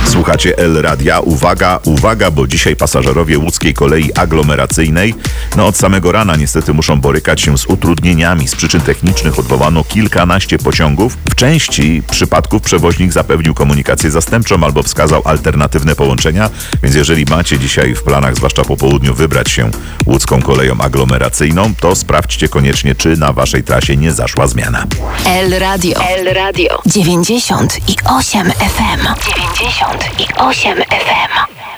Słuchacie L Radia. Uwaga, uwaga, bo dzisiaj pasażerowie łódzkiej kolei aglomeracyjnej od samego rana niestety muszą borykać się z utrudnieniami. Z przyczyn technicznych odwołano kilkanaście pociągów. W części przypadków przewoźnik zapewnił komunikację zastępczą albo wskazał alternatywne połączenia, więc jeżeli macie dzisiaj w planach, zwłaszcza po południu, wybrać się łódzką koleją aglomeracyjną, to sprawdźcie koniecznie, czy na waszej trasie nie zaszła zmiana. L Radio. 98 FM. 98 FM.